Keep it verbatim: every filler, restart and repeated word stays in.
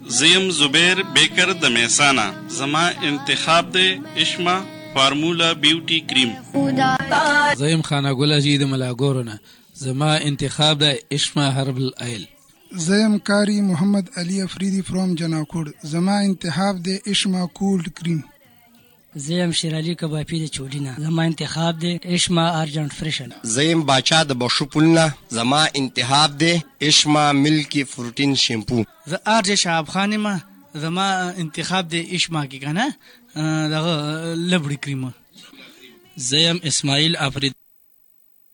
زیم زبیر بیکر د میسانا. زما انتخاب دی اشما فارمولا بیوٹی کریم. زیم خانه جی د ملاګورونه. زما انتخاب دی اشما هربل ایل. زیم کاری محمد علی افریدی فرام جناکوڑ. زما انتخاب دی اشما کولد کریم. زیم شیرالی کبابی د چولینا. زما انتخاب دی اشما ارجنٹ فریشن. زیم باچا د بشوپولنا. زما انتخاب دی اشما ملکی فروټین شیمپو. ز ارج شعب خانما. زما انتخاب دی اشما کی کنه دغه لبړی کریم. زیم اسماعیل افرید